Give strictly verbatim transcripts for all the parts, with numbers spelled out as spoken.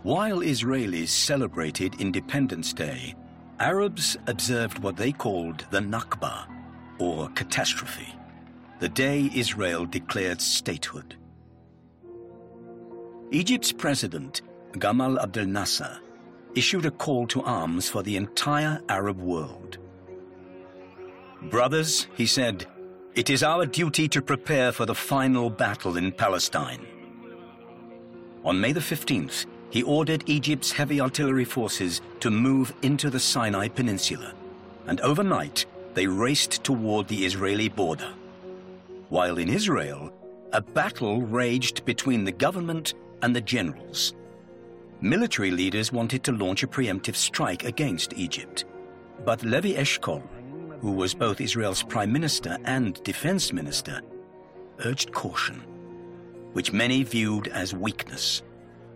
While Israelis celebrated Independence Day, Arabs observed what they called the Nakba, or catastrophe, the day Israel declared statehood. Egypt's president, Gamal Abdel Nasser, issued a call to arms for the entire Arab world. "Brothers," he said, "it is our duty to prepare for the final battle in Palestine." On May the fifteenth, he ordered Egypt's heavy artillery forces to move into the Sinai Peninsula, and overnight they raced toward the Israeli border. While in Israel, a battle raged between the government and the generals. Military leaders wanted to launch a preemptive strike against Egypt, but Levi Eshkol, who was both Israel's prime minister and defense minister, urged caution, which many viewed as weakness.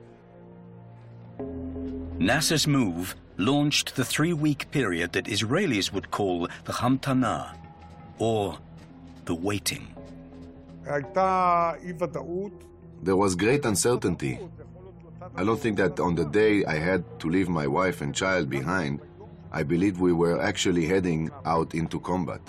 Nasser's move launched the three-week period that Israelis would call the Hamtanah, or the waiting. There was great uncertainty. I don't think that on the day I had to leave my wife and child behind, I believed we were actually heading out into combat.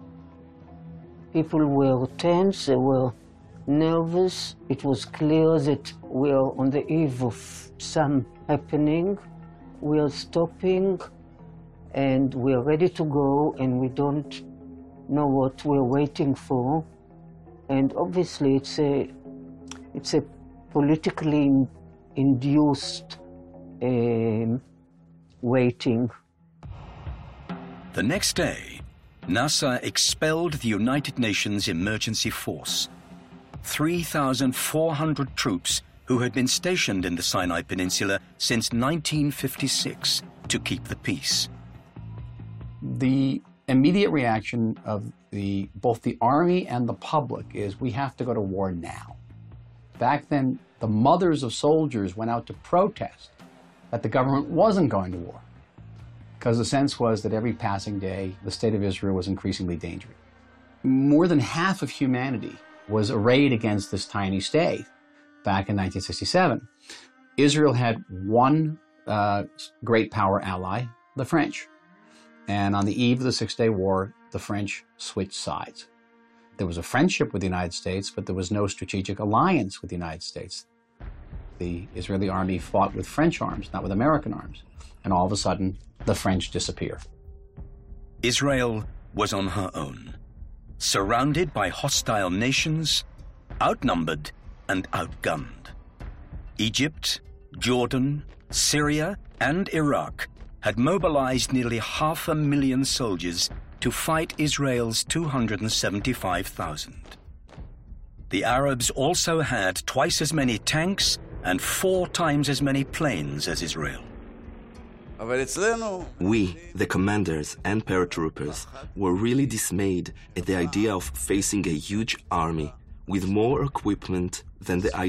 People were tense, they were nervous. It was clear that we are on the eve of some happening. We are stopping and we are ready to go, and we don't know what we're waiting for. And obviously it's a, it's a politically induced uh, waiting. The next day, Nasser expelled the United Nations Emergency Force, three thousand four hundred troops who had been stationed in the Sinai Peninsula since nineteen fifty-six to keep the peace. The immediate reaction of the, both the army and the public is, we have to go to war now. Back then, the mothers of soldiers went out to protest that the government wasn't going to war, because the sense was that every passing day, the state of Israel was increasingly dangerous. More than half of humanity was arrayed against this tiny state back in nineteen sixty-seven. Israel had one uh, great power ally, the French. And on the eve of the Six-Day War, the French switched sides. There was a friendship with the United States, but there was no strategic alliance with the United States. The Israeli army fought with French arms, not with American arms. And all of a sudden, the French disappear. Israel was on her own, surrounded by hostile nations, outnumbered and outgunned. Egypt, Jordan, Syria, and Iraq had mobilized nearly half a million soldiers to fight Israel's two hundred seventy-five thousand. The Arabs also had twice as many tanks and four times as many planes as Israel. We, the commanders and paratroopers, were really dismayed at the idea of facing a huge army with more equipment than the I